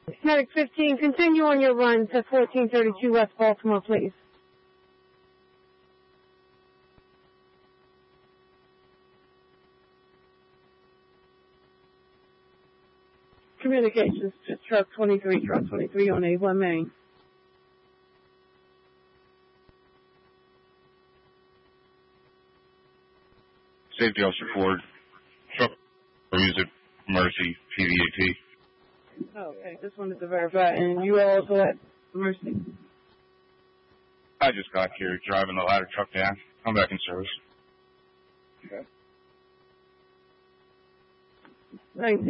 Medic 15, continue on your run to 1432 West Baltimore, please. Communications to truck 23 on A1 Main. Safety Officer Ford, truck music, Mercy, PVAT. Okay, just wanted to verify. And you are also at Mercy? I just got here driving the ladder truck down. I'm back in service. Okay. 19.